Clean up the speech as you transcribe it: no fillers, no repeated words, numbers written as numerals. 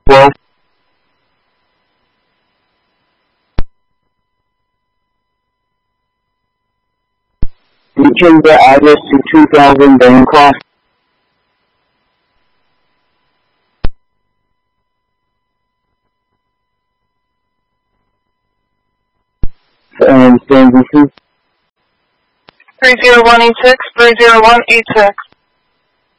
12. Change the address to 2000 Bancroft. And San Francisco. 30186, 30186.